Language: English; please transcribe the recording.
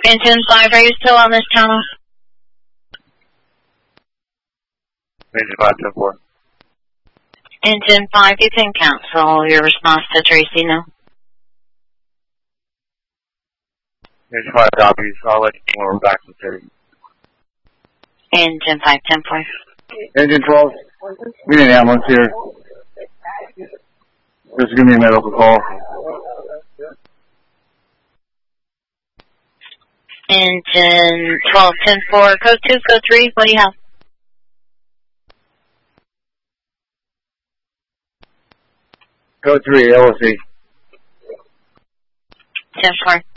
Engine 5, are you still on this channel? Engine 5, 10-4. Engine 5, you can cancel your response to Tracy now. Engine 5 copies. I'll let you know when we're back from city. Engine 5, 10-4. Engine 12. We need an ambulance here. Just give me a medical call. Engine 12, 10-4. Code 2, code 3, what do you have? Code 3, LOC. 10-4.